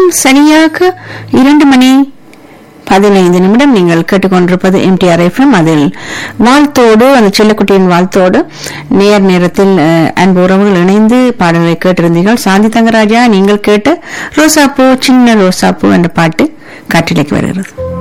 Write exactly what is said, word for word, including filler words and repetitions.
சரியாக இரண்டு மணி பதினைந்து நிமிடம் நீங்கள் கேட்டுக்கொண்டிருப்பது எம்டிஆர் எஃப்எம். அதில் வாழ்த்தோடு அந்த செல்லக்குட்டியின் வாழ்த்தோடு நேர் நேரத்தில் அன்பு உறவுகள் இணைந்து பாடல்களை கேட்டிருந்தீர்கள். சாந்தி தங்கராஜா, நீங்கள் கேட்ட ரோசாப்பூ சின்ன ரோசாப்பூ என்ற பாட்டு காற்றிலைக்கு வருகிறது.